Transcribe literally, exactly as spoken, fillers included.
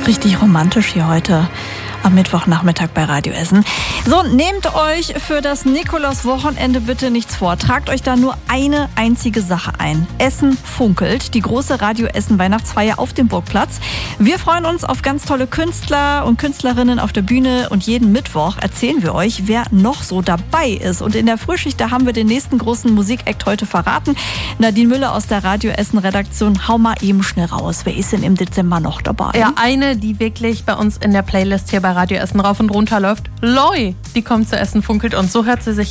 Richtig romantisch hier heute am Mittwochnachmittag bei Radio Essen. So, nehmt euch für das Nikolaus-Wochenende bitte nichts vor. Tragt euch da nur eine einzige Sache ein. Essen funkelt, die große Radio Essen Weihnachtsfeier auf dem Burgplatz. Wir freuen uns auf ganz tolle Künstler und Künstlerinnen auf der Bühne und jeden Mittwoch erzählen wir euch, wer noch so dabei ist. Und in der Frühschicht, da haben wir den nächsten großen Musikakt heute verraten. Nadine Müller aus der Radio Essen Redaktion, hau mal eben schnell raus. Wer ist denn im Dezember noch dabei? Ja, eine, die wirklich bei uns in der Playlist hier bei Radio Essen rauf und runter läuft. Loi, die kommt zu Essen funkelt und so hört sie sich